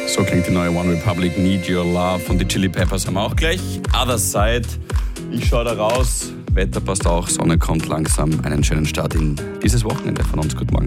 So klingt die neue One Republic, Need Your Love. Und die Chili Peppers haben wir auch gleich. Other Side. Ich schaue da raus. Wetter passt auch, Sonne kommt langsam. Einen schönen Start in dieses Wochenende von uns. Guten Morgen.